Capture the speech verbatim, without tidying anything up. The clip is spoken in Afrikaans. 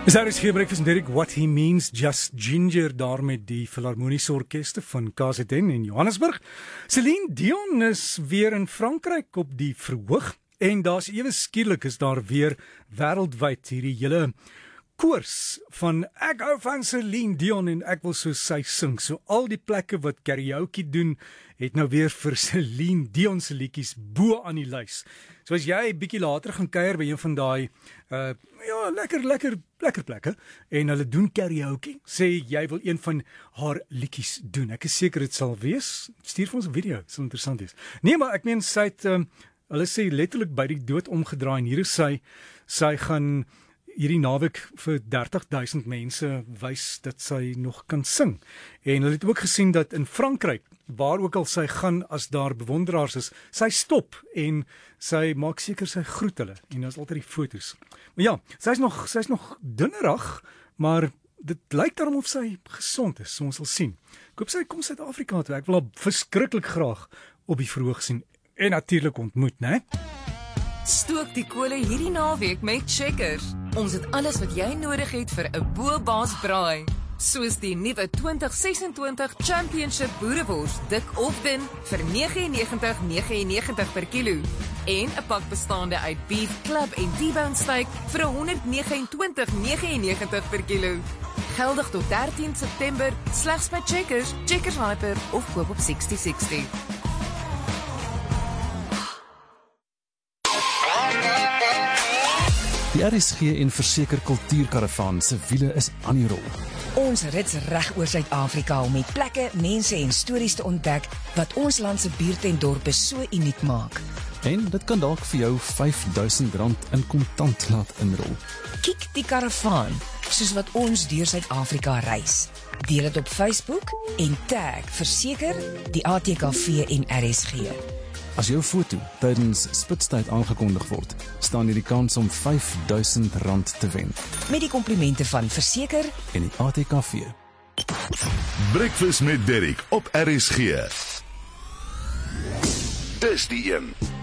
Is daar is hier breakfast en Derek, What He Means, Just Ginger, daar met die Philharmoniese Orkeste van K Z N in Johannesburg. Celine Dion is weer in Frankryk op die verhoog en daar's ewe skielik is daar weer wêreldwyd hierdie hele koors van ek hou van Celine Dion en ek wil soos sy sing. So al die plekke wat karaoke doen, het nou weer vir Celine Dion se liedjies bo aan die lys. So as jy bietjie later gaan kuier by een van daai uh ja, lekker lekker lekker plekke en hulle doen karaoke, sê jy wil een van haar liedjies doen. Ek is seker dit sal wees. Stuur vir ons 'n video, dit sal interessant wees. Nee, maar ek meen sy het um, hulle sê letterlik by die dood omgedraai en hier is sy sy gaan hierdie naweek vir dertig duisend mense wys dat sy nog kan sing. En hulle het ook gesien dat in Frankryk, waar ook al sy gaan as daar bewonderaars is, sy stop en sy maak seker sy groet hulle. En daar's altyd die foto's. Maar ja, sy's nog sy's nog dunnerig, maar dit lyk daarom of sy gesond is, so ons sal sien. Ek hoop sy kom Suid-Afrika toe. Ek wil haar verskriklik graag op die verhoog sien en natuurlik ontmoet, né? Stook die kole hierdie naweek met Checkers. Ons het alles wat jy nodig het vir 'n bo-baas braai. Soos die nuwe twintig sesentwintig Championship boerewors dik of dun vir nege en negentig nege en negentig per kilo. En 'n pak bestaande uit beef, club en T-bone steak vir honderd nege en twintig nege en negentig per kilo. Geldig tot dertien September, slegs by Checkers, Checkers Hyper of koop op sixty sixty. Die R S G en Verseker Kultuurkaravaan se wiele is aan die rol. Ons rits reg oor Suid-Afrika om met plekke, mense en stories te ontdek wat ons land se buurte en dorpe so uniek maak. En dit kan dalk vir jou vyf duisend rand in kontant laat inrol. Kyk die karavaan, soos wat ons deur Suid-Afrika reis. Deel dit op Facebook en tag Verseker, die A T K V en R S G. As jou foto tydens Spitstyd aangekondig word, staan jy die kans om vyf duisend rand te wen. Met die komplimente van Verseker en die A T K V. Breakfast met Derek op R S G. Dis die een.